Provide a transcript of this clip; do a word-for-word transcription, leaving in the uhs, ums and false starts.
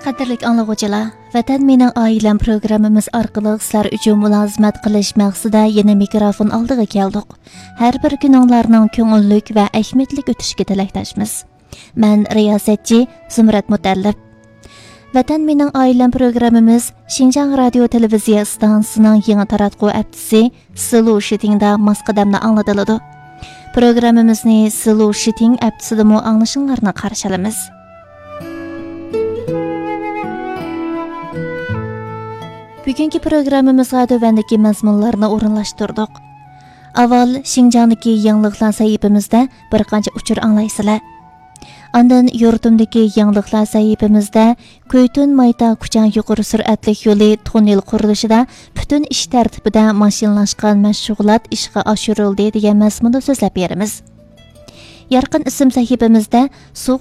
Qadrlik anglag'uvchilar, Vatan mening oilam programmamiz orqali sizlar uchun mulozimat qilish maqsadida yana mikrofon oldiga keldik. Har bir kuninglarning ko'ngillik va ahmitlik o'tishiga tilakdoshmiz. Men riyosatchi Zumrat Mutallib. Vatan mening oilam programmamiz Xinjiang radio televiziya stansiyasining yangi taratquv aptisi Slow Shittingda masqadamni anglatiladi. Programmamizni Slow Shitting aptisida mo anglashinglarni qarshi olamiz. Bugungi programmamizga tövəndəki məzmunlarını o'rinlashtirdik. Avval Xinjiangdagi yangiliklar sahifamizda bir qancha uchur anglaysizlar. Ondan yurtimdagi yangiliklar sahifamizda Koytun Mayta Kuchang yuqori sur'atli yo'li tunnel qurilishida butun ish tartibida mashinalashgan mashg'ulot ishga oshirildi degan mazmunda so'zlab beramiz. Yarqin ism sahifamizda suv